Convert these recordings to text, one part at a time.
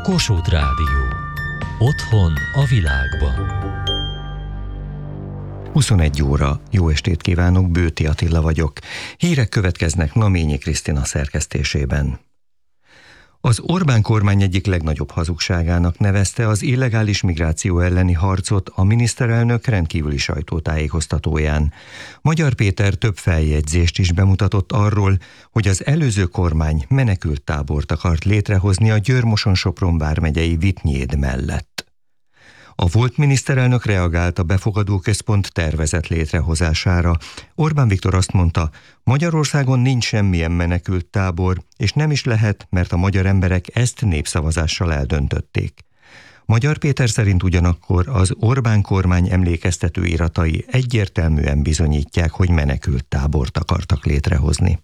Kossuth Rádió. Otthon a világban. 21 óra. Jó estét kívánok, Bőti Attila vagyok. Hírek következnek Naményi Krisztina szerkesztésében. Az Orbán kormány egyik legnagyobb hazugságának nevezte az illegális migráció elleni harcot a miniszterelnök rendkívüli sajtótájékoztatóján. Magyar Péter több feljegyzést is bemutatott arról, hogy az előző kormány menekülttábort akart létrehozni a Győr-Moson-Sopron vármegyei Vittnyéd mellett. A volt miniszterelnök reagált a befogadóközpont tervezett létrehozására. Orbán Viktor azt mondta, Magyarországon nincs semmilyen menekülttábor, és nem is lehet, mert a magyar emberek ezt népszavazással eldöntötték. Magyar Péter szerint ugyanakkor az Orbán kormány emlékeztető iratai egyértelműen bizonyítják, hogy menekülttábort akartak létrehozni.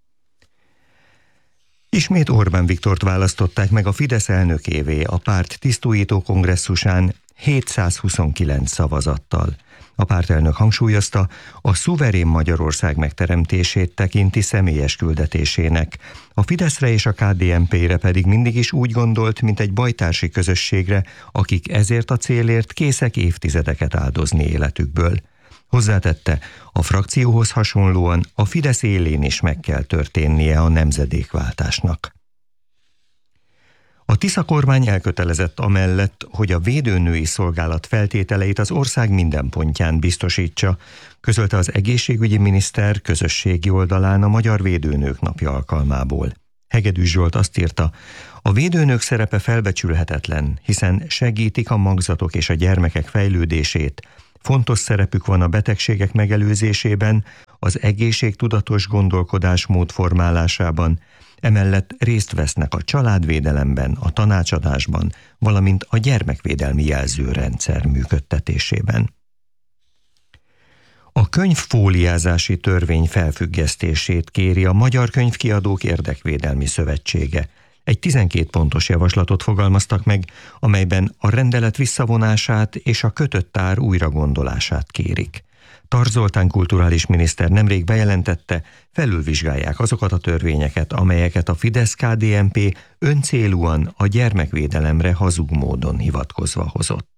Ismét Orbán Viktort választották meg a Fidesz elnökévé a párt tisztújító kongresszusán 729 szavazattal. A pártelnök hangsúlyozta, a szuverén Magyarország megteremtését tekinti személyes küldetésének. A Fideszre és a KDNP-re pedig mindig is úgy gondolt, mint egy bajtársi közösségre, akik ezért a célért készek évtizedeket áldozni életükből. Hozzátette, a frakcióhoz hasonlóan a Fidesz élén is meg kell történnie a nemzedékváltásnak. A Tisza kormány elkötelezett amellett, hogy a védőnői szolgálat feltételeit az ország minden pontján biztosítsa, közölte az egészségügyi miniszter közösségi oldalán a Magyar Védőnők Napja alkalmából. Hegedűs Zsolt azt írta, a védőnők szerepe felbecsülhetetlen, hiszen segítik a magzatok és a gyermekek fejlődését, fontos szerepük van a betegségek megelőzésében, az egészségtudatos gondolkodásmód formálásában, emellett részt vesznek a családvédelemben, a tanácsadásban, valamint a gyermekvédelmi jelzőrendszer működtetésében. A könyvfóliázási törvény felfüggesztését kéri a Magyar Könyvkiadók Érdekvédelmi Szövetsége. Egy 12 pontos javaslatot fogalmaztak meg, amelyben a rendelet visszavonását és a kötött ár újragondolását kérik. Tar Zoltán kulturális miniszter nemrég bejelentette, felülvizsgálják azokat a törvényeket, amelyeket a Fidesz-KDNP öncélúan a gyermekvédelemre hazug módon hivatkozva hozott.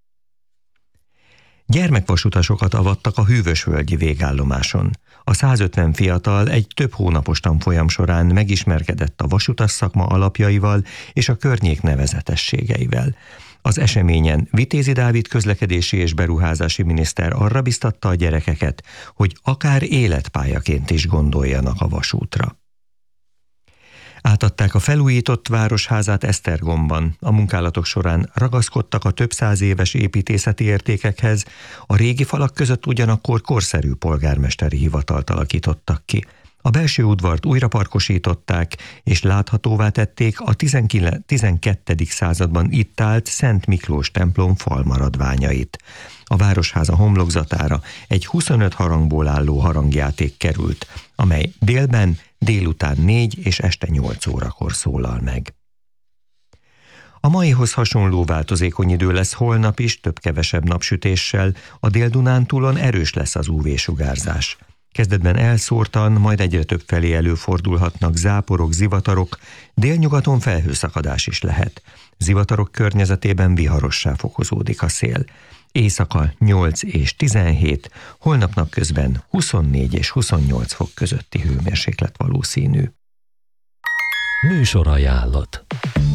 Gyermekvasutasokat avattak a Hűvösvölgyi végállomáson. A 150 fiatal egy több hónapos tanfolyam során megismerkedett a vasutas szakma alapjaival és a környék nevezetességeivel. Az eseményen Vitézi Dávid közlekedési és beruházási miniszter arra biztatta a gyerekeket, hogy akár életpályaként is gondoljanak a vasútra. Átadták a felújított városházát Esztergomban. A munkálatok során ragaszkodtak a több száz éves építészeti értékekhez, a régi falak között ugyanakkor korszerű polgármesteri hivatalt alakítottak ki. A belső udvart újra parkosították, és láthatóvá tették a 12. században itt állt Szent Miklós templom falmaradványait. A városháza homlokzatára egy 25 harangból álló harangjáték került, amely délben, délután 4 és este 8 órakor szólal meg. A maihoz hasonló változékony idő lesz holnap is, több-kevesebb napsütéssel, a Dél-Dunántúlon erős lesz az UV-sugárzás. Kezdetben elszórtan, majd egyre több felé előfordulhatnak záporok, zivatarok, délnyugaton felhőszakadás is lehet. Zivatarok környezetében viharossá fokozódik a szél. Éjszaka 8 és 17, holnap napközben 24 és 28 fok közötti hőmérséklet valószínű. Műsorajánlat.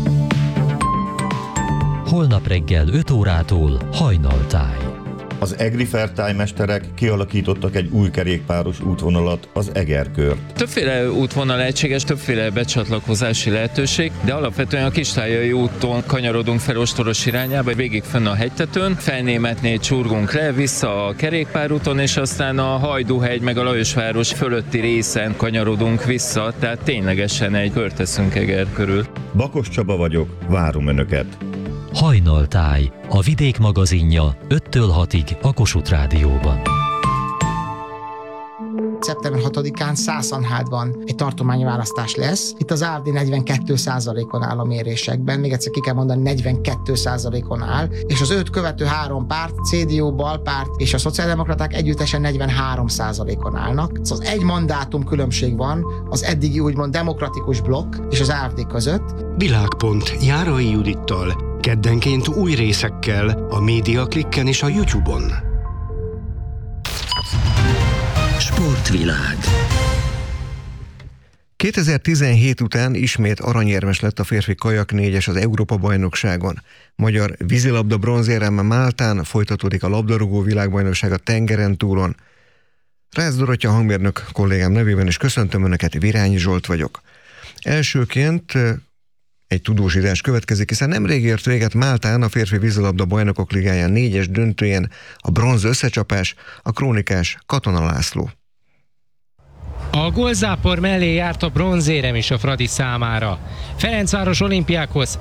Holnap reggel 5 órától Hajnaltáj. Az egri fertálymesterek kialakítottak egy új kerékpáros útvonalat, az Egerkört. Többféle útvonal lehetséges, többféle becsatlakozási lehetőség, de alapvetően a Kistájai úton kanyarodunk fel Ostoros irányába, végig fenn a hegytetőn, Felnémetnél csurgunk le, vissza a kerékpárúton, és aztán a Hajdúhegy meg a Lajosváros fölötti részen kanyarodunk vissza, tehát ténylegesen egy kört teszünk Eger körül. Bakos Csaba vagyok, várom Önöket! Hajnaltáj, a Vidék magazinja 5-től 6-ig a Kossuth Rádióban. Szeptember 6-án Szászanhádban egy tartományválasztás lesz. Itt az AfD 42%-on áll a mérésekben, még egyszer ki kell mondani, 42%-on áll, és az őt követő 3 párt, CDU, Balpárt és a szociáldemokraták együttesen 43%-on állnak. Szóval egy mandátum különbség van az eddigi úgymond demokratikus blokk és az AfD között. Világpont Járai Judittal, keddenként új részekkel a Médiaklikken és a YouTube-on. Sportvilág. 2017 után ismét aranyérmes lett a férfi kajak 4-es az Európa-bajnokságon. Magyar vízilabda bronzéreme Máltán, folytatódik a labdarúgó világbajnokság a tengeren túlon. Rácz Dorottya hangmérnök kollégám nevében is köszöntöm Önöket, Virányi Zsolt vagyok. Elsőként egy tudósítás következik, hiszen nemrég ért véget Máltán a férfi vízilabda bajnokok ligáján 4-es döntőjén a bronz összecsapás, a krónikás Katona László. A gólzápor mellé járt a bronzérem is a Fradi számára. Ferencváros Olimpiákhoz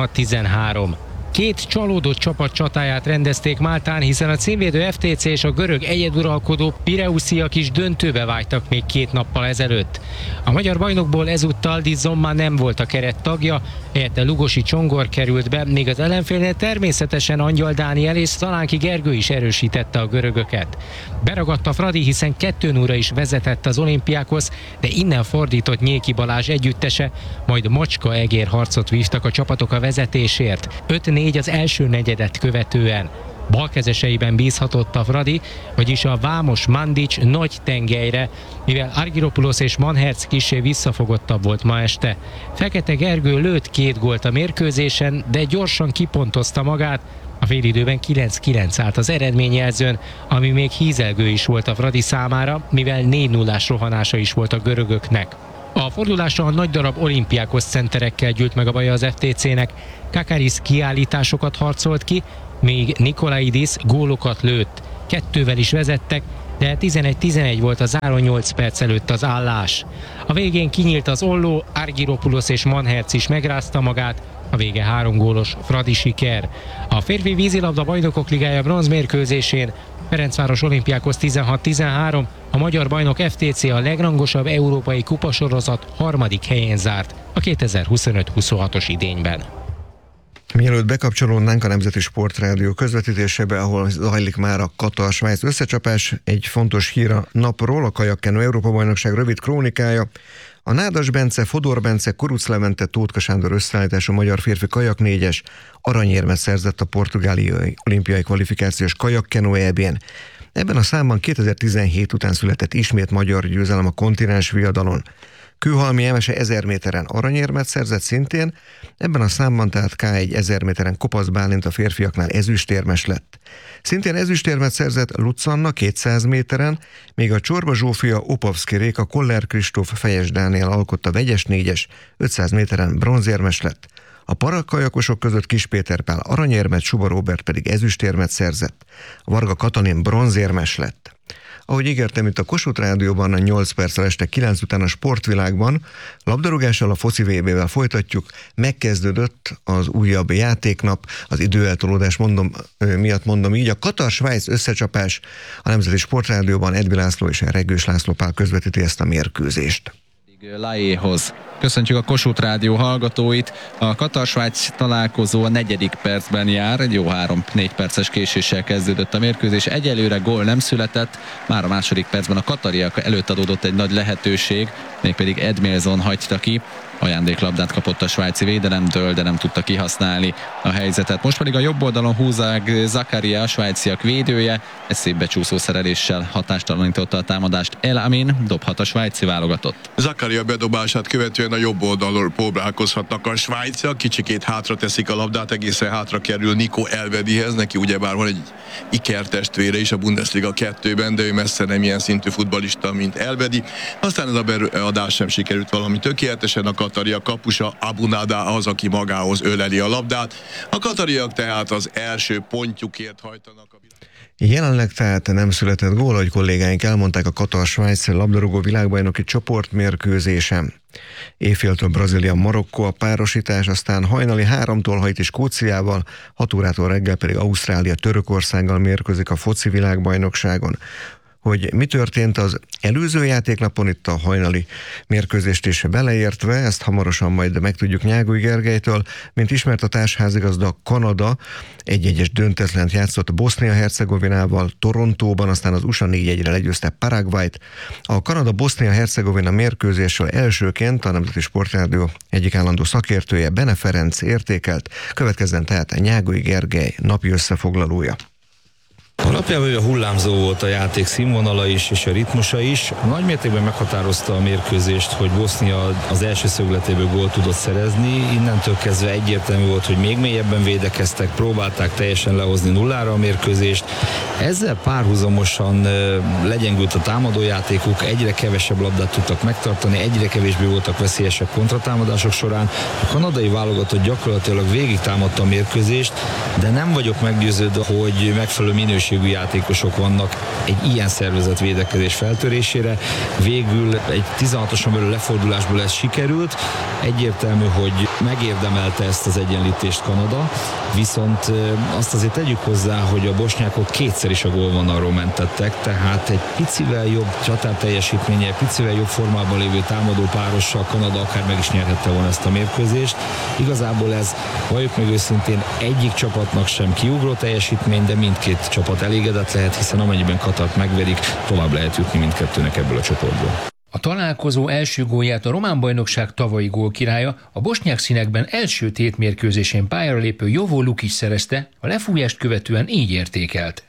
16-13. 2 csalódott csapat csatáját rendezték Máltán, hiszen a címvédő FTC és a görög egyeduralkodó Pireusziak is döntőbe vágytak még 2 nappal ezelőtt. A magyar bajnokból ezúttal Di Zomma nem volt a keret tagja, helyette Lugosi Csongor került be, még az ellenfélnél természetesen Angyal Dániel és Szalánki Gergő is erősítette a görögöket. Beragadt a Fradi, hiszen 2-0-ra is vezetett az Olimpiákhoz, de innen fordított Nyéki Balázs együttese, majd Macska Egér harcot vívtak a csapatok a vezetésért. 5-4 az első negyedet követően. Balkezeseiben bízhatott a Fradi, vagyis a Vámos Mandic nagy tengelyre, mivel Argyropoulos és Manherc kissé visszafogottabb volt ma este. Fekete Gergő lőtt 2 gólt a mérkőzésen, de gyorsan kipontozta magát. A félidőben 9-9 állt az eredményjelzőn, ami még hízelgő is volt a Fradi számára, mivel 4-0-ás rohanása is volt a görögöknek. A fordulásra a nagy darab Olimpiákos centerekkel gyűlt meg a baja az FTC-nek. Kakaris kiállításokat harcolt ki, még Nikolaidis gólokat lőtt. 2-vel is vezettek, de 11-11 volt a záró 8 perc előtt az állás. A végén kinyílt az olló, Argyropoulos és Manherc is megrázta magát, a vége 3 gólos Fradi siker. A férfi vízilabda bajnokok ligája bronzmérkőzésén Ferencváros Olimpiákhoz 16-13, a magyar bajnok FTC a legrangosabb európai kupasorozat 3. helyén zárt a 2025-26-os idényben. Mielőtt bekapcsolódnánk a Nemzeti Sportrádió közvetítésébe, ahol zajlik már a Katar-Svájc összecsapás, egy fontos hír a napról, a kajakkenő Európa-bajnokság rövid krónikája. A Nádas Bence, Fodor Bence, Kuruc Levente, Tótka Sándor összeállítású magyar férfi kajak 4-es aranyérmet szerzett a portugáliai olimpiai kvalifikációs kajakkenő EB-n. Ebben a számban 2017 után született ismét magyar győzelem a kontinens viadalon. Kőhalmi Emese 1000 méteren aranyérmet szerzett szintén, ebben a számban tehát K1 1000 méteren Kopasz Bálint a férfiaknál ezüstérmes lett. Szintén ezüstérmet szerzett Lucanna 200 méteren, míg a Csorba Zsófia, Opavszki Réka, Koller Kristóf, Fejes Dániel alkotta vegyes 4-es, 500 méteren bronzérmes lett. A parakajakosok között Kis Péter Pál aranyérmet, Suba Róbert pedig ezüstérmet szerzett. Varga Katalin bronzérmes lett. Ahogy ígértem itt a Kossuth Rádióban, a 8 perccel este 9 után a Sportvilágban, labdarúgással, a foci VB-vel folytatjuk. Megkezdődött az újabb játéknap, az időeltolódás miatt mondom így. A Katar-Svájc összecsapás, a Nemzeti Sportrádióban Edvi László és Regős László Pál közvetíti ezt a mérkőzést. Laéhoz. Köszöntjük a Kossuth Rádió hallgatóit. A Katar-Svájc találkozó a 4. percben jár, egy jó 3-4 perces késéssel kezdődött a mérkőzés. Egyelőre gól nem született, már a 2. percben a katariak előtt adódott egy nagy lehetőség, mégpedig Edmilson hagyta ki. Ajándéklabdát kapott a svájci védelemtől, de nem tudta kihasználni a helyzetet. Most pedig a jobb oldalon Húzák Zakaria, a svájciak védője, egy szép becsúszó szereléssel hatástalanította a támadást. El Amin dobhat a svájci válogatott. Zakaria bedobását követően a jobb oldalról próbálkozhatnak a svájciak, kicsikét hátra teszik a labdát, egészen hátra kerül Nico Elvedihez, neki ugyebár van egy ikertestvére is a Bundesliga 2-ben, de ő messze nem ilyen szintű futballista, mint Elvedi. Aztán ez a beadás sem sikerült valami tökéletesen, a katariak kapusa Abunada az, aki magához öleli a labdát. A katariak tehát az első pontjukért hajtanak a Jelenleg tehát nem született gól, ahogy kollégáink elmondták, a Katar-Svájc labdarúgó világbajnoki csoportmérkőzésen. Éjféltől Brazília, Marokkó a párosítás, aztán hajnali 3-tól Haiti Skóciával, 6 órától reggel pedig Ausztrália Törökországgal mérkőzik a foci világbajnokságon. hogy mi történt az előző játéknapon, itt a hajnali mérkőzést is beleértve, ezt hamarosan majd megtudjuk Nyágoly Gergelytől. Mint ismert, a társházigazda Kanada 1-1-es döntetlent játszott Bosznia-Hercegovinával Torontóban, aztán az USA 4-1-re legyőzte Paraguayt. A Kanada-Bosznia-Hercegovina mérkőzésről elsőként a Nemzeti Sportrádió egyik állandó szakértője, Bene Ferenc értékelt. Következzen tehát Nyágoly Gergely napi összefoglalója. Alapjában a hullámzó volt a játék színvonala is, és a ritmusa is. Nagymértékben meghatározta a mérkőzést, hogy Bosznia az első szögletéből gólt tudott szerezni. Innentől kezdve egyértelmű volt, hogy még mélyebben védekeztek, próbálták teljesen lehozni 0-ra a mérkőzést. Ezzel párhuzamosan legyengült a támadójátékuk, egyre kevesebb labdát tudtak megtartani, egyre kevésbé voltak veszélyesek kontratámadások során. A kanadai válogatott gyakorlatilag végig támadta a mérkőzést, de nem vagyok meggyőződve, hogy megfelelő minőségű játékosok vannak egy ilyen szervezett védekezés feltörésére. Végül egy 16-oson belül lefordulásból ez sikerült. Egyértelmű, hogy megérdemelte ezt az egyenlítést Kanada, viszont azt azért tegyük hozzá, hogy a bosnyákok kétszer is a gólvonalról mentettek, tehát egy picivel jobb csatárteljesítménye, egy picivel jobb formában lévő támadó párossal Kanada akár meg is nyerhette volna ezt a mérkőzést. Igazából ez, valljuk meg őszintén, egyik csapatnak sem kiugró teljesítmény, de mindkét csapat elégedett lehet, hiszen amennyiben Katart megverik, tovább lehet jutni mindkettőnek ebből a csoportból. A találkozó első gólját a román bajnokság tavalyi gólkirálya, a bosnyák színekben első tétmérkőzésén pályára lépő Jovo Lukic szerezte, a lefújást követően így értékelt.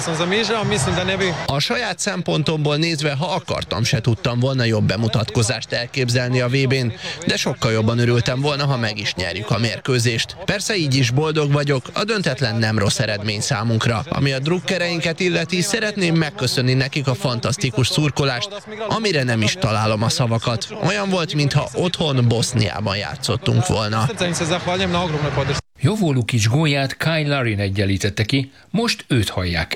A saját szempontomból nézve, ha akartam, se tudtam volna jobb bemutatkozást elképzelni a VB-n, de sokkal jobban örültem volna, ha meg is nyerjük a mérkőzést. Persze így is boldog vagyok, a döntetlen nem rossz eredmény számunkra. Ami a drukkereinket illeti, szeretném megköszönni nekik a fantasztikus szurkolást, amire nem is találom a szavakat. Olyan volt, mintha otthon Boszniában játszottunk volna. Jovo Lukic gólját Kyle Larin egyenlítette ki, most őt hallják.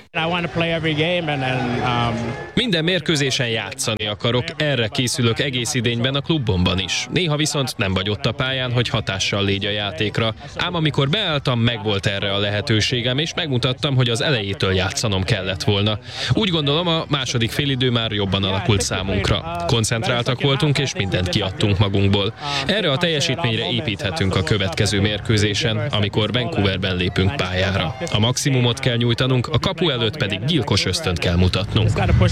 Minden mérkőzésen játszani akarok, erre készülök egész idényben a klubomban is. Néha viszont nem vagy ott a pályán, hogy hatással légy a játékra. Ám amikor beálltam, megvolt erre a lehetőségem, és megmutattam, hogy az elejétől játszanom kellett volna. Úgy gondolom, a második félidő már jobban alakult számunkra. Koncentráltak voltunk, és mindent kiadtunk magunkból. Erre a teljesítményre építhetünk a következő mérkőzésen, amikor Vancouverben lépünk pályára. A maximumot kell nyújtanunk, a kapu előtt pedig gyilkos ösztönt kell mutatnunk.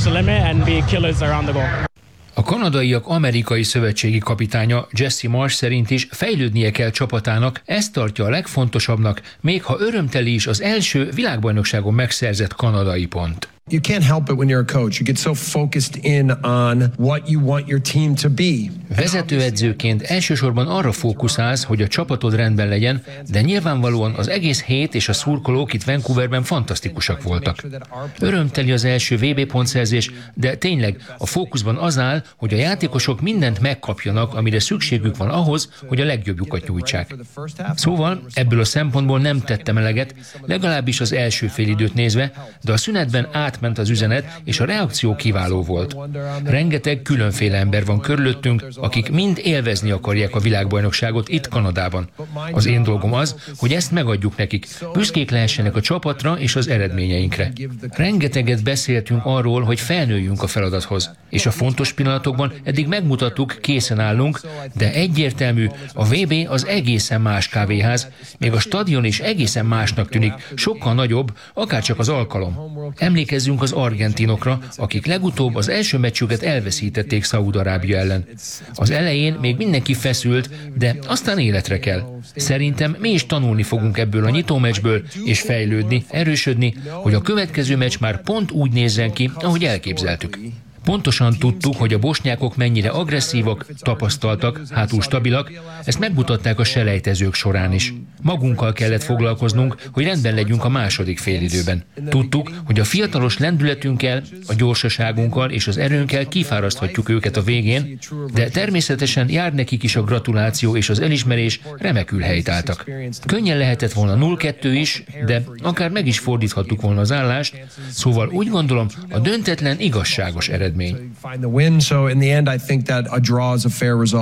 A kanadaiak amerikai szövetségi kapitánya Jesse Marsh szerint is fejlődnie kell csapatának, ezt tartja a legfontosabbnak, még ha örömteli is az első világbajnokságon megszerzett kanadai pont. You can't help it when you're a coach. You get so focused in on what you want your team to be. Vezetőedzőként elsősorban arra fókuszálsz, hogy a csapatod rendben legyen, de nyilvánvalóan az egész hét és a szurkolók itt Vancouverben fantasztikusak voltak. Örömteli az első VB pontszerzés, de tényleg a fókuszban az áll, hogy a játékosok mindent megkapjanak, amire szükségük van ahhoz, hogy a legjobbjukat nyújtsák. Szóval ebből a szempontból nem tettem eleget, legalábbis az első félidőt nézve, de a szünetben átment az üzenet, és a reakció kiváló volt. Rengeteg különféle ember van körülöttünk, akik mind élvezni akarják a világbajnokságot itt Kanadában. Az én dolgom az, hogy ezt megadjuk nekik, büszkék lehessenek a csapatra és az eredményeinkre. Rengeteget beszéltünk arról, hogy felnőjünk a feladathoz, és a fontos pillanatokban eddig megmutattuk, készen állunk, de egyértelmű, a VB az egészen más kávéház, még a stadion is egészen másnak tűnik, sokkal nagyobb, akárcsak az alkalom. Emlékezzünk az argentinokra, akik legutóbb az első meccsüket elveszítették Szaúd-Arábia ellen. Az elején még mindenki feszült, de aztán életre kell. Szerintem mi is tanulni fogunk ebből a nyitómeccsből, és fejlődni, erősödni, hogy a következő meccs már pont úgy nézzen ki, ahogy elképzeltük. Pontosan tudtuk, hogy a bosnyákok mennyire agresszívak, tapasztaltak, hátul stabilak, ezt megmutatták a selejtezők során is. Magunkkal kellett foglalkoznunk, hogy rendben legyünk a második félidőben. Tudtuk, hogy a fiatalos lendületünkkel, a gyorsaságunkkal és az erőnkkel kifáraszthatjuk őket a végén, de természetesen jár nekik is a gratuláció és az elismerés, remekül helytálltak. Könnyen lehetett volna 0-2 is, de akár meg is fordíthattuk volna az állást, szóval úgy gondolom, a döntetlen igazságos eredmény.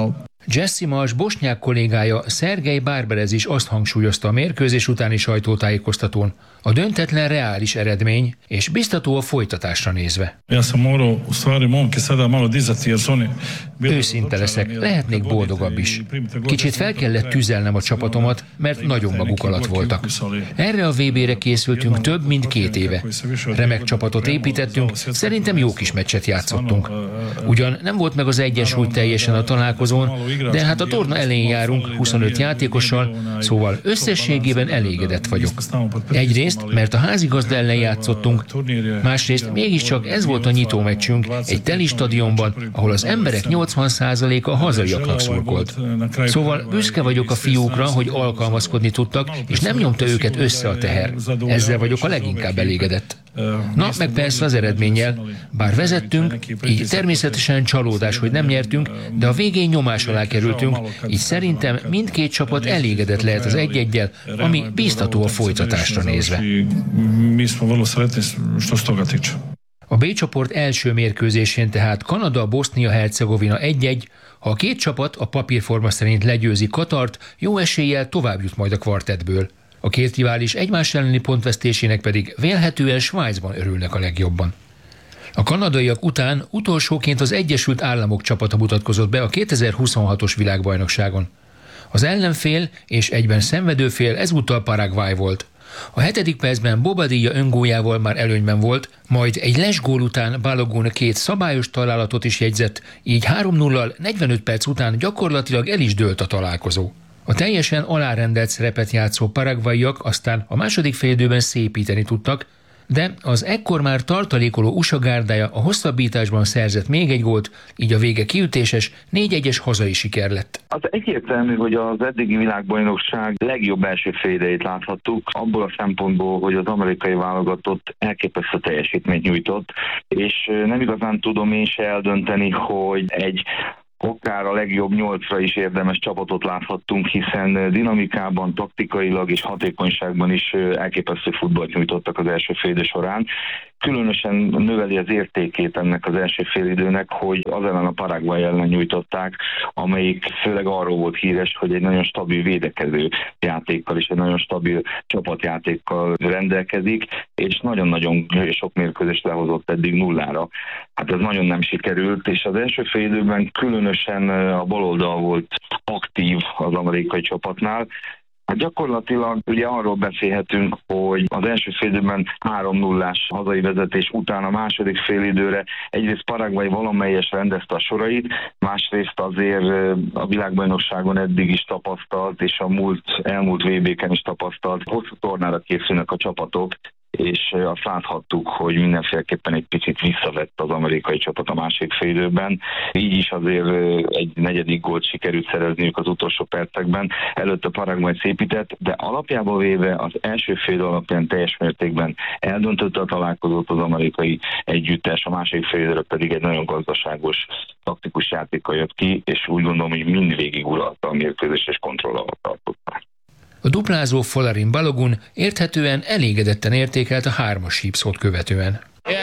Jesse Marsh bosnyák kollégája Szergej Barberez is azt hangsúlyozta a mérkőzés utáni sajtótájékoztatón: a döntetlen reális eredmény, és biztató a folytatásra nézve. Őszinte leszek, lehetnék boldogabb is. Kicsit fel kellett tüzelnem a csapatomat, mert nagyon maguk alatt voltak. Erre a VB-re készültünk több mint 2 éve. Remek csapatot építettünk, szerintem jó kis meccset játszottunk. Ugyan nem volt meg az egyensúly teljesen a találkozón, de hát a torna elején járunk 25 játékossal, szóval összességében elégedett vagyok. Egyrészt, mert a házigazda ellen játszottunk, másrészt mégiscsak ez volt a nyitó meccsünk egy teli stadionban, ahol az emberek 80%-a hazaiaknak szurkolt. Szóval büszke vagyok a fiúkra, hogy alkalmazkodni tudtak, és nem nyomta őket össze a teher. Ezzel vagyok a leginkább elégedett. Na, meg persze az eredménnyel. Bár vezettünk, így természetesen csalódás, hogy nem nyertünk, de a végén nyomás alá kerültünk, így szerintem mindkét csapat elégedett lehet az 1-1-jel, ami biztató a folytatásra nézve. A B csoport első mérkőzésén tehát Kanada-Bosznia-Hercegovina 1-1, ha a két csapat a papírforma szerint legyőzi Katart, jó eséllyel tovább jut majd a kvartettből. A két rivális egymás elleni pontvesztésének pedig vélhetően Svájcban örülnek a legjobban. A kanadaiak után utolsóként az Egyesült Államok csapata mutatkozott be a 2026-os világbajnokságon. Az ellenfél és egyben szenvedőfél ezúttal Paraguay volt. A 7. percben Bobadilla öngójával már előnyben volt, majd egy lesgól után Balogun 2 szabályos találatot is jegyzett, így 3-0-al 45 perc után gyakorlatilag el is dőlt a találkozó. A teljesen alárendelt szerepet játszó paraguayiak aztán a második félidőben szépíteni tudtak, de az ekkor már tartalékoló USA gárdája a hosszabbításban szerzett még egy gólt, így a vége kiütéses, 4-1-es hazai siker lett. Az egyértelmű, hogy az eddigi világbajnokság legjobb első félidejét láthattuk, abból a szempontból, hogy az amerikai válogatott elképesztő teljesítményt nyújtott, és nem igazán tudom én se eldönteni, hogy akár a legjobb 8-ra is érdemes csapatot láthattunk, hiszen dinamikában, taktikailag és hatékonyságban is elképesztő futballt nyújtottak az első félidő során. Különösen növeli az értékét ennek az első félidőnek, hogy az ellen a Paraguay ellen nyújtották, amelyik főleg arról volt híres, hogy egy nagyon stabil védekező játékkal és egy nagyon stabil csapatjátékkal rendelkezik, és nagyon-nagyon sok mérkőzést lehozott eddig 0-ra. Hát ez nagyon nem sikerült, és az első félidőben különösen a baloldal volt aktív az amerikai csapatnál. Hát gyakorlatilag ugye arról beszélhetünk, hogy az első félidőben 3-0-ás hazai vezetés után a második félidőre egyrészt Paraguay valamelyes rendezte a sorait, másrészt azért a világbajnokságon eddig is tapasztalt, és a elmúlt VB-ken is tapasztalt, hosszú tornára készülnek a csapatok, és azt láthattuk, hogy mindenféleképpen egy picit visszavett az amerikai csapat a másik félidőben. Így is azért egy 4. gólt sikerült szerezniük az utolsó percekben. Előtte Paraguay szépített, de alapjában véve az első fél alapján teljes mértékben eldöntötte a találkozót az amerikai együttes, a másik félidőre pedig egy nagyon gazdaságos taktikus játékkal jött ki, és úgy gondolom, hogy mindvégig uralta a mérkőzés és kontroll alatt tartotta. A duplázó Folarin Balogun érthetően elégedetten értékelt a 3-as hípszót követően.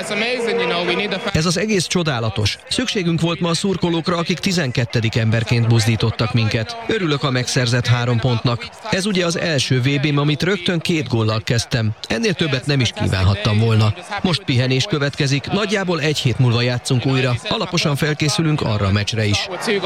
Ez az egész csodálatos. Szükségünk volt ma a szurkolókra, akik 12. emberként buzdítottak minket. Örülök a megszerzett 3 pontnak. Ez ugye az első VB-m, amit rögtön 2 góllal kezdtem. Ennél többet nem is kívánhattam volna. Most pihenés következik, nagyjából 1 hét múlva játszunk újra. Alaposan felkészülünk arra a meccsre is.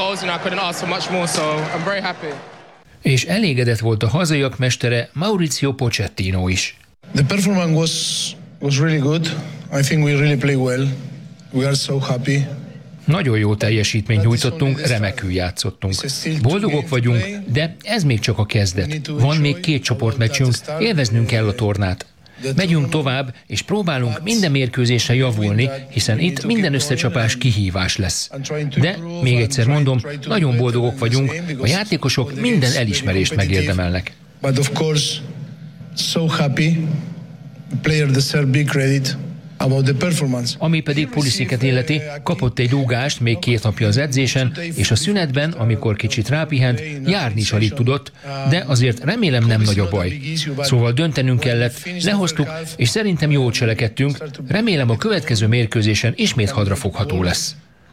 És elégedett volt a hazaiak mestere Mauricio Pochettino is. The performance was really good. I think we really play well. We are so happy. Nagyon jó teljesítményt nyújtottunk, remekül játszottunk. Boldogok vagyunk, de ez még csak a kezdet. Van még 2 csoportmeccsünk, élveznünk kell a tornát. Megyünk tovább, és próbálunk minden mérkőzésre javulni, hiszen itt minden összecsapás kihívás lesz. De, még egyszer mondom, nagyon boldogok vagyunk, a játékosok minden elismerést megérdemelnek. But of course, so happy, the player deserve big credit about the performance. Ami pedig Pulisic-et illeti, kapott egy rúgást még 2 napja az edzésen, és a szünetben, amikor kicsit rápihent, járni is alig tudott, de azért remélem nem nagy a baj. Szóval döntenünk kellett, lehoztuk, és szerintem jól cselekedtünk, remélem a következő mérkőzésen ismét hadrafogható lesz.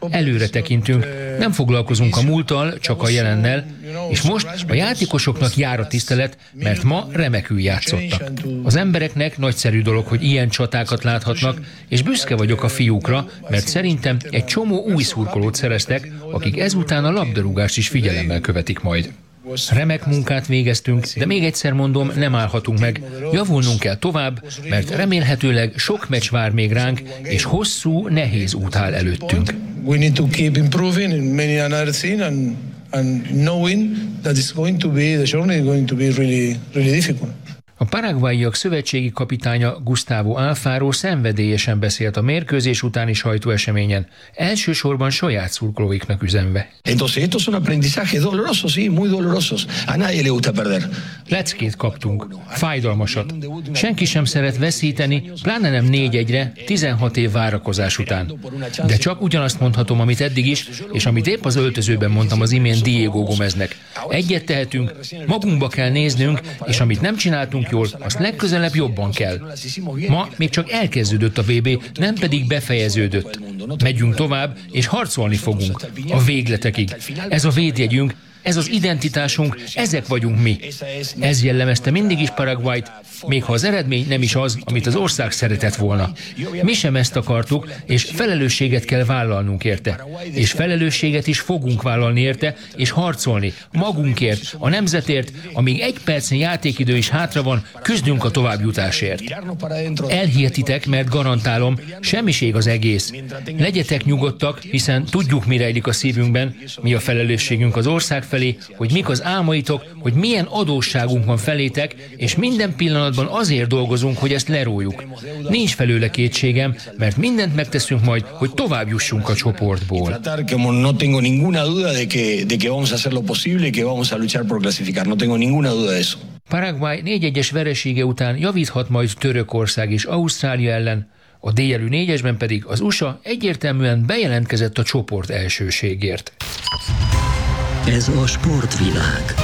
Előre tekintünk, nem foglalkozunk a múlttal, csak a jelennel, és most a játékosoknak jár a tisztelet, mert ma remekül játszottak. Az embereknek nagyszerű dolog, hogy ilyen csatákat láthatnak, és büszke vagyok a fiúkra, mert szerintem egy csomó új szurkolót szereztek, akik ezután a labdarúgást is figyelemmel követik majd. Remek munkát végeztünk, de még egyszer mondom, nem állhatunk meg. Javulnunk kell tovább, mert remélhetőleg sok meccs vár még ránk, és hosszú, nehéz út áll előttünk. We need to keep improving in many another things and knowing that the journey is going to be really difficult. A paraguayiak szövetségi kapitánya Gustavo Alfaro szenvedélyesen beszélt a mérkőzés utáni sajtóeseményen, elsősorban saját szurkolóiknak üzenve. Entonces estos son aprendizajes dolorosos, sí, muy dolorosos. A nadie le gusta perder. Leckét kaptunk, fájdalmasat. Senki sem szeret veszíteni, pláne nem 4-1-re, 16 év várakozás után. De csak ugyanazt mondhatom, amit eddig is, és amit épp az öltözőben mondtam az imént Diego Gomeznek. Egyet tehetünk, magunkba kell néznünk, és amit nem csináltunk jól, azt legközelebb jobban kell. Ma még csak elkezdődött a VB, nem pedig befejeződött. Megyünk tovább, és harcolni fogunk. A végletekig. Ez a védjegyünk, ez az identitásunk, ezek vagyunk mi. Ez jellemezte mindig is Paraguayt, még ha az eredmény nem is az, amit az ország szeretett volna. Mi sem ezt akartuk, és felelősséget kell vállalnunk érte. És felelősséget is fogunk vállalni érte, és harcolni. Magunkért, a nemzetért, amíg egy percnyi játékidő is hátra van, küzdünk a továbbjutásért. Elhihetitek, mert garantálom, semmiség az egész. Legyetek nyugodtak, hiszen tudjuk, mi rejlik a szívünkben, mi a felelősségünk az ország felé, hogy mik az álmaitok, hogy milyen adósságunk van felétek, és minden pillanatban azért dolgozunk, hogy ezt lerójuk. Nincs felőle kétségem, mert mindent megteszünk majd, hogy tovább jussunk a csoportból. No tengo ninguna duda de que vamos a hacer lo posible y que vamos a luchar por clasificar. No tengo ninguna duda de eso. Paraguay 4-1-es veresége után javíthat majd Törökország és Ausztrália ellen, a délelő 4-esben pedig az USA egyértelműen bejelentkezett a csoport elsőségért. Ez a sportvilág.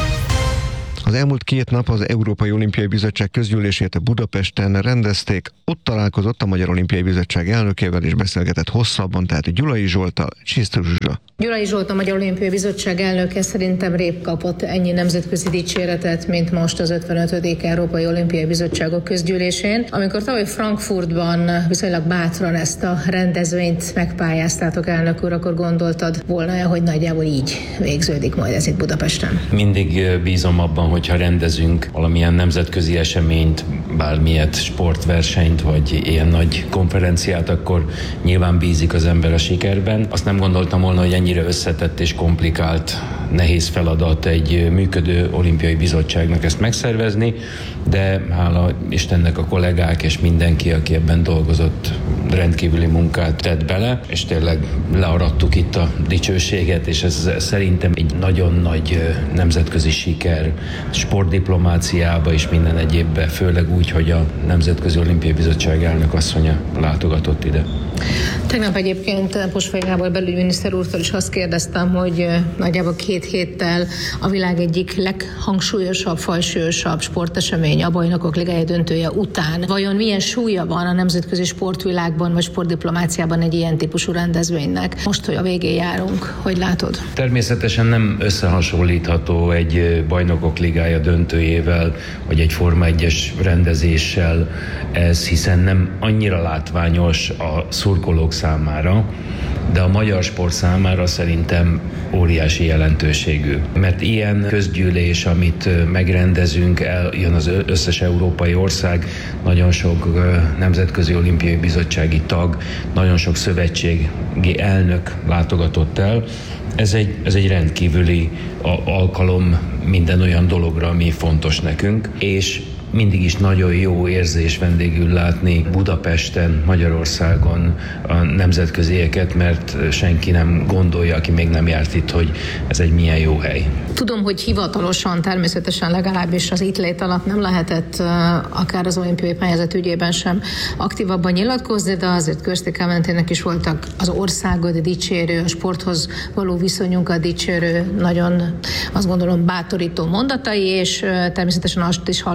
Az elmúlt 2 nap az Európai Olimpiai Bizottság közgyűlését Budapesten rendezték. Ott találkozott a Magyar Olimpiai Bizottság elnökével és beszélgetett hosszabban, tehát Gyulai Zsolttal. Csisztus Zsuzsa. Gyulai Zsolt, a Magyar Olimpiai Bizottság elnöke szerintem rég kapott ennyi nemzetközi dicséretet, mint most az 55. Európai Olimpiai Bizottságok közgyűlésén. Amikor tavaly Frankfurtban viszonylag bátran ezt a rendezvényt megpályáztátok, elnök úr, akkor gondoltad volna, hogy nagyjából így végződik majd ez itt Budapesten? Mindig bízom abban, hogyha rendezünk valamilyen nemzetközi eseményt, bármilyet sportversenyt, vagy ilyen nagy konferenciát, akkor nyilván bízik az ember a sikerben. Azt nem gondoltam volna, hogy ennyire összetett és komplikált, nehéz feladat egy működő olimpiai bizottságnak ezt megszervezni, de hála Istennek a kollégák és mindenki, aki ebben dolgozott, rendkívüli munkát tett bele, és tényleg learadtuk itt a dicsőséget, és ez szerintem egy nagyon nagy nemzetközi siker sportdiplomáciába és minden egyébbe, főleg úgy, hogy a Nemzetközi Olimpiai Bizottság elnök asszonya látogatott ide. Tegnap egyébként Posfai Gábor belügyminiszter úrtól is azt kérdeztem, hogy nagyjából 2 héttel a világ egyik leghangsúlyosabb, fajsúlyosabb sportesemény, a Bajnokok Ligája döntője után. Vajon milyen súlya van a nemzetközi sportvilágban vagy sportdiplomáciában egy ilyen típusú rendezvénynek? Most, hogy a végén járunk, hogy látod? Természetesen nem összehasonlítható egy Bajnokok Ligája döntőjével, vagy egy Forma 1-es rendezéssel ez, hiszen nem annyira látványos a szurkolók számára, de a magyar sport számára szerintem óriási jelentőségű. Mert ilyen közgyűlés, amit megrendezünk, eljön az összes európai ország, nagyon sok nemzetközi olimpiai bizottsági tag, nagyon sok szövetségi elnök látogatott el. Ez egy rendkívüli alkalom minden olyan dologra, ami fontos nekünk, és mindig is nagyon jó érzés vendégül látni Budapesten, Magyarországon a nemzetközieket, mert senki nem gondolja, aki még nem járt itt, hogy ez egy milyen jó hely. Tudom, hogy hivatalosan, természetesen legalábbis az itt lét alatt nem lehetett akár az olimpiai pályázat ügyében sem aktívabban nyilatkozni, de azért Körsti Kementének is voltak az országot dicsérő, a sporthoz való viszonyunkat dicsérő, nagyon azt gondolom bátorító mondatai, és természetesen azt is hallottuk már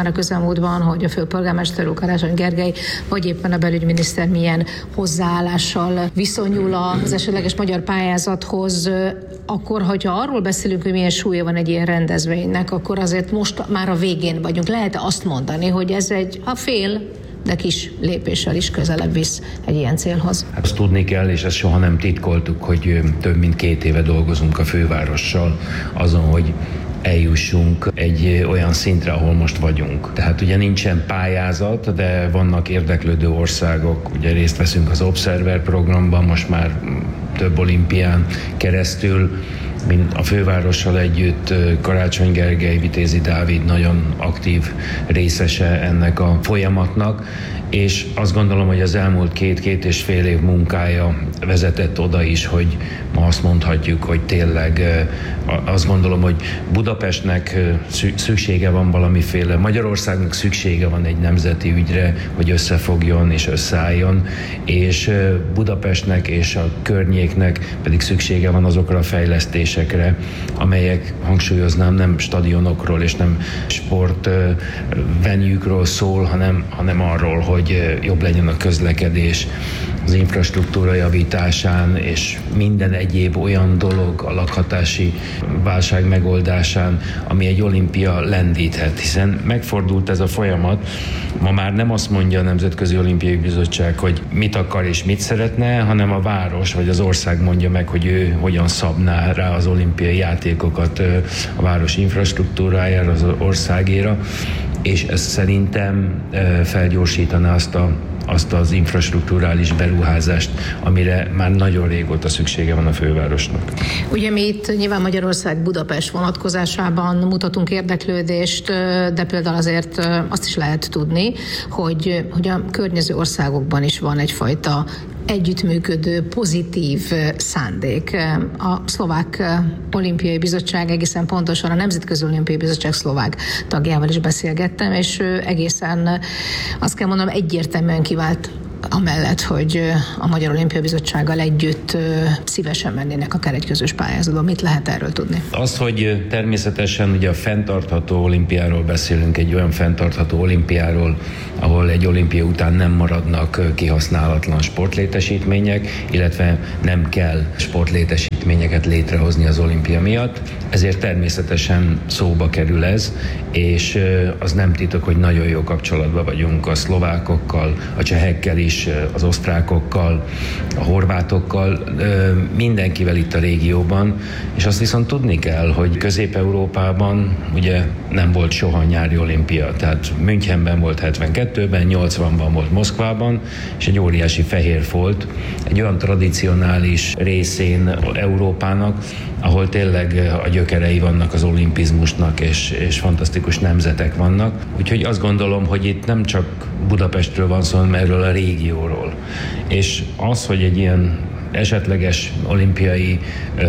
a közelmúltban, hogy a főpolgármester úr Karácsony Gergely, vagy éppen a belügyminiszter milyen hozzáállással viszonyul az esetleges magyar pályázathoz, akkor, hogyha arról beszélünk, hogy milyen súlya van egy ilyen rendezvénynek, akkor azért most már a végén vagyunk. Lehet azt mondani, hogy ez egy de kis lépéssel is közelebb visz egy ilyen célhoz. Hát azt tudni kell, és ezt soha nem titkoltuk, hogy több mint 2 éve dolgozunk a fővárossal azon, hogy eljussunk egy olyan szintre, ahol most vagyunk. Tehát ugye nincsen pályázat, de vannak érdeklődő országok. Ugye részt veszünk az Observer programban, most már több olimpián keresztül, mint a fővárossal együtt Karácsony Gergely, Vitézi Dávid nagyon aktív részese ennek a folyamatnak, és azt gondolom, hogy az elmúlt 2-2,5 év munkája vezetett oda is, hogy ma azt mondhatjuk, hogy tényleg azt gondolom, hogy Budapestnek szüksége van valamiféle, Magyarországnak szüksége van egy nemzeti ügyre, hogy összefogjon és összeálljon, és Budapestnek és a környéknek pedig szüksége van azokra a fejlesztésekre, amelyek, hangsúlyoznám, nem stadionokról és nem sportvenyűkről szól, hanem arról, hogy jobb legyen a közlekedés, az infrastruktúra javításán és minden egyéb olyan dolog a lakhatási válság megoldásán, ami egy olimpia lendíthet, hiszen megfordult ez a folyamat. Ma már nem azt mondja a Nemzetközi Olimpiai Bizottság, hogy mit akar és mit szeretne, hanem a város vagy az ország mondja meg, hogy ő hogyan szabná rá az olimpiai játékokat a város infrastruktúrájára, az országéra, és ez szerintem felgyorsítaná azt az infrastrukturális beruházást, amire már nagyon régóta szüksége van a fővárosnak. Ugye mi itt nyilván Magyarország Budapest vonatkozásában mutatunk érdeklődést, de például azért azt is lehet tudni, hogy a környező országokban is van egyfajta együttműködő, pozitív szándék. A Szlovák Olimpiai Bizottság, egészen pontosan a Nemzetközi Olimpiai Bizottság szlovák tagjával is beszélgettem, és egészen azt kell mondanom, egyértelműen kivált amellett, hogy a Magyar Olimpiai Bizottsággal együtt szívesen mennének akár egy közös pályázatba. Mit lehet erről tudni? Az, hogy természetesen ugye a fenntartható olimpiáról beszélünk, egy olyan fenntartható olimpiáról, ahol egy olimpia után nem maradnak kihasználatlan sportlétesítmények, illetve nem kell sportlétesítményeket létrehozni az olimpia miatt. Ezért természetesen szóba kerül ez, és az nem titok, hogy nagyon jó kapcsolatban vagyunk a szlovákokkal, a csehekkel is, az osztrákokkal, a horvátokkal, mindenkivel itt a régióban, és azt viszont tudni kell, hogy Közép-Európában ugye nem volt soha nyári olimpia, tehát Münchenben volt 72-ben, 80-ban volt Moszkvában, és egy óriási fehér folt, egy olyan tradicionális részén Európának, ahol tényleg a gyökerei vannak az olimpizmusnak, és fantasztikus nemzetek vannak. Úgyhogy azt gondolom, hogy itt nem csak Budapestről van szó, hanem erről a régióról. És az, hogy egy ilyen esetleges olimpiai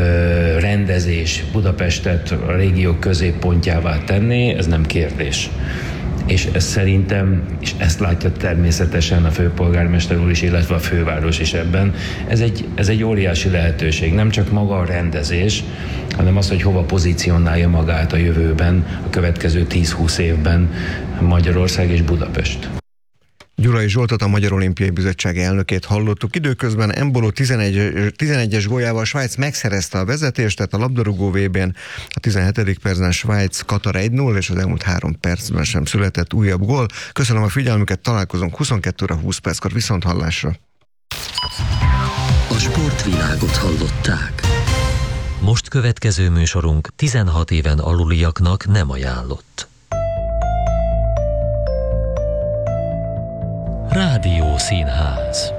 rendezés Budapestet a régiók középpontjává tenné, ez nem kérdés. És ez szerintem, és ezt látja természetesen a főpolgármester úr is, illetve a főváros is ebben, ez egy óriási lehetőség. Nem csak maga a rendezés, hanem az, hogy hova pozícionálja magát a jövőben, a következő 10-20 évben Magyarország és Budapest. Gyurai Zsoltot, a Magyar Olimpiai Bizottság elnökét hallottuk. Időközben Embolo 11-es góljával Svájc megszerezte a vezetést, tehát a labdarúgó VB-n a 17. percben Svájc Katar 1-0, és az elmúlt 3 percben sem született újabb gól. Köszönöm a figyelmüket, találkozunk 22:20 viszont hallásra. A sportvilágot hallották. Most következő műsorunk 16 éven aluliaknak nem ajánlott. Rádiószínház.